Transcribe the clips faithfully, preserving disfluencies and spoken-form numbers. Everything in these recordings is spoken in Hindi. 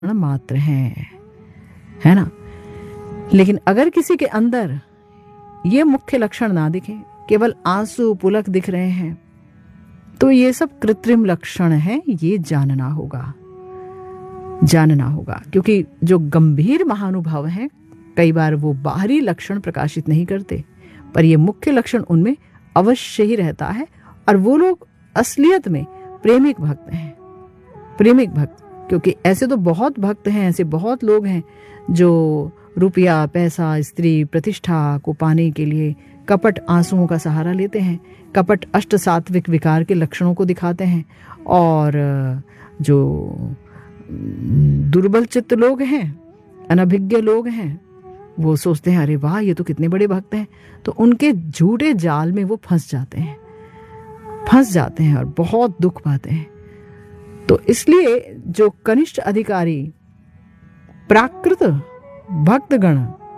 मात्र हैं, है ना। लेकिन अगर किसी के अंदर ये मुख्य लक्षण ना दिखे, केवल आंसू पुलक दिख रहे हैं, तो ये सब कृत्रिम लक्षण हैं, ये जानना होगा जानना होगा क्योंकि जो गंभीर महानुभाव हैं कई बार वो बाहरी लक्षण प्रकाशित नहीं करते, पर ये मुख्य लक्षण उनमें अवश्य ही रहता है। और वो लोग असलियत में प्रेमिक भक्त हैं, प्रेमिक भक्त। क्योंकि ऐसे तो बहुत भक्त हैं, ऐसे बहुत लोग हैं जो रुपया, पैसा, स्त्री, प्रतिष्ठा को पाने के लिए कपट आंसुओं का सहारा लेते हैं, कपट अष्ट सात्विक विकार के लक्षणों को दिखाते हैं। और जो दुर्बल चित्त लोग हैं, अनभिज्ञ लोग हैं, वो सोचते हैं अरे वाह ये तो कितने बड़े भक्त हैं, तो उनके झूठे जाल में वो फंस जाते हैं फंस जाते हैं और बहुत दुख पाते हैं। तो इसलिए जो कनिष्ठ अधिकारी प्राकृत भक्तगण,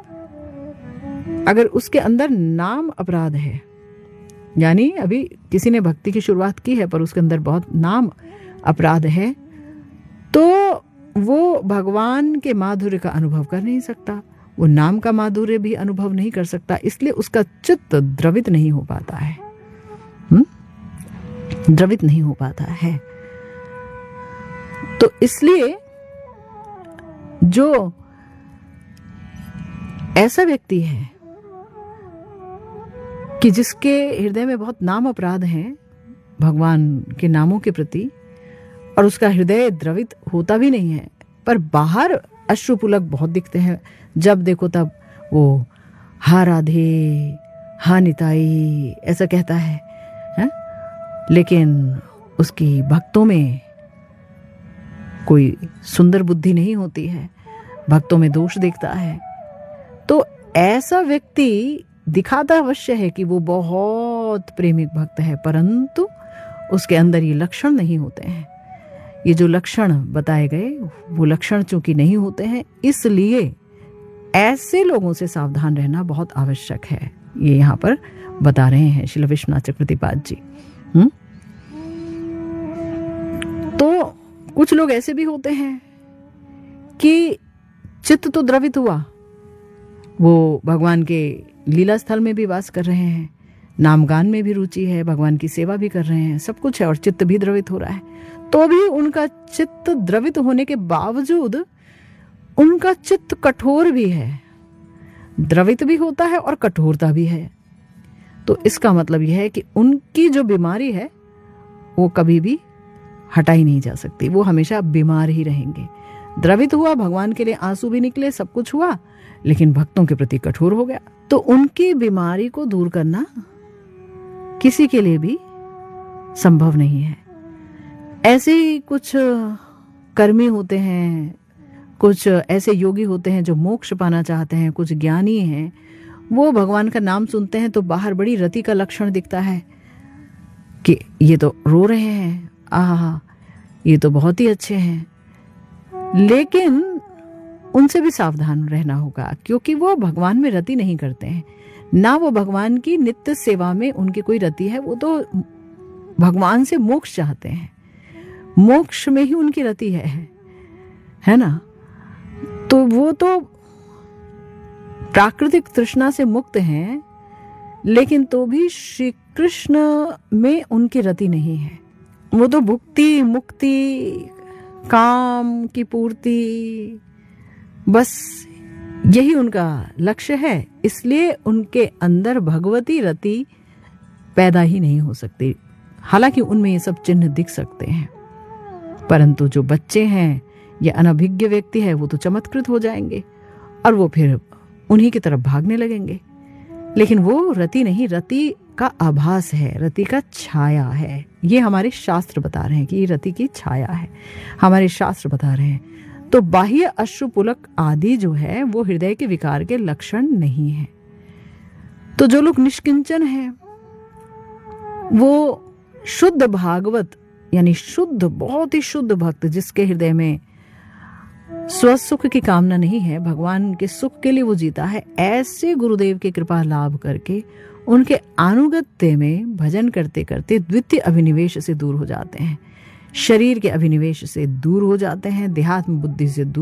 अगर उसके अंदर नाम अपराध है, यानी अभी किसी ने भक्ति की शुरुआत की है पर उसके अंदर बहुत नाम अपराध है, तो वो भगवान के माधुर्य का अनुभव कर नहीं सकता, वो नाम का माधुर्य भी अनुभव नहीं कर सकता, इसलिए उसका चित्त द्रवित नहीं हो पाता है हुँ? द्रवित नहीं हो पाता है। तो इसलिए जो ऐसा व्यक्ति है कि जिसके हृदय में बहुत नाम अपराध हैं भगवान के नामों के प्रति, और उसका हृदय द्रवित होता भी नहीं है, पर बाहर अश्रुपुलक बहुत दिखते हैं, जब देखो तब वो हा राधे, हा निताई ऐसा कहता है, है? लेकिन उसकी भक्तों में कोई सुंदर बुद्धि नहीं होती है, भक्तों में दोष देखता है। तो ऐसा व्यक्ति दिखाता अवश्य है कि वो बहुत प्रेमिक भक्त है, परंतु उसके अंदर ये लक्षण नहीं होते हैं। ये जो लक्षण बताए गए वो लक्षण चूंकि नहीं होते हैं, इसलिए ऐसे लोगों से सावधान रहना बहुत आवश्यक है। ये यहाँ पर बता रहे हैं श्रील विश्वनाथ चक्रवर्तीपाद जी। हुँ? तो कुछ लोग ऐसे भी होते हैं कि चित्त तो द्रवित हुआ, वो भगवान के लीला स्थल में भी वास कर रहे हैं, नामगान में भी रुचि है, भगवान की सेवा भी कर रहे हैं, सब कुछ है और चित्त भी द्रवित हो रहा है, तो भी उनका चित्त द्रवित होने के बावजूद उनका चित्त कठोर भी है, द्रवित भी होता है और कठोरता भी है। तो इसका मतलब यह है कि उनकी जो बीमारी है वो कभी भी हटाई नहीं जा सकती, वो हमेशा बीमार ही रहेंगे। द्रवित हुआ, भगवान के लिए आंसू भी निकले, सब कुछ हुआ, लेकिन भक्तों के प्रति कठोर हो गया, तो उनकी बीमारी को दूर करना किसी के लिए भी संभव नहीं है। ऐसे ही कुछ कर्मी होते हैं, कुछ ऐसे योगी होते हैं जो मोक्ष पाना चाहते हैं, कुछ ज्ञानी हैं, वो भगवान का नाम सुनते हैं तो बाहर बड़ी रति का लक्षण दिखता है कि ये तो रो रहे हैं, आहा ये तो बहुत ही अच्छे हैं, लेकिन उनसे भी सावधान रहना होगा क्योंकि वो भगवान में रति नहीं करते हैं, ना वो भगवान की नित्य सेवा में उनकी कोई रति है, वो तो भगवान से मोक्ष चाहते हैं, मोक्ष में ही उनकी रति है है ना। तो वो तो प्राकृतिक तृष्णा से मुक्त हैं, लेकिन तो भी श्री कृष्ण में उनकी रति नहीं है, वो तो भुक्ति मुक्ति काम की पूर्ति बस यही उनका लक्ष्य है, इसलिए उनके अंदर भगवती रति पैदा ही नहीं हो सकती। हालांकि उनमें ये सब चिन्ह दिख सकते हैं, परंतु जो बच्चे हैं या अनभिज्ञ व्यक्ति है वो तो चमत्कृत हो जाएंगे और वो फिर उन्हीं की तरफ भागने लगेंगे। लेकिन वो रति नहीं, रति का आभास है, रति का छाया है। ये हमारे शास्त्र बता रहे हैं कि ये रति की छाया है, हमारे शास्त्र बता रहे हैं। तो बाह्य अश्रुपुलक आदि जो है वो हृदय के विकार के लक्षण नहीं है। तो जो लोग निष्किंचन हैं वो शुद्ध भागवत यानी शुद्ध, बहुत ही शुद्ध भक्त जिसके हृदय में स्वसुख की कामना नहीं है, भगवान के सुख के लिए वो जीता है, ऐसे गुरुदेव की कृपा लाभ करके उनके अनुगत्य में भजन करते करते द्वितीय अभिनिवेश से दूर हो जाते हैं। शरीर के अभिनिवेश से दूर हो जाते हैं, देहात्म बुद्धि से दूर